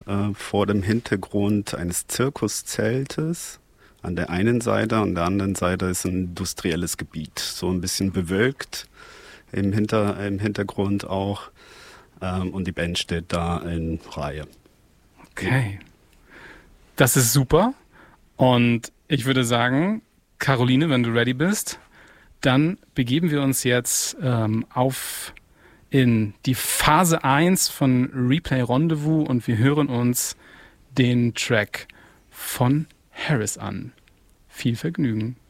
vor dem Hintergrund eines Zirkuszeltes an der einen Seite, an der anderen Seite ist ein industrielles Gebiet, so ein bisschen bewölkt im Hintergrund auch, und die Band steht da in Reihe. Okay. Das ist super. Und ich würde sagen, Caroline, wenn du ready bist, dann begeben wir uns jetzt auf in die Phase 1 von Replay Rendezvous und wir hören uns den Track von Harris an. Viel Vergnügen.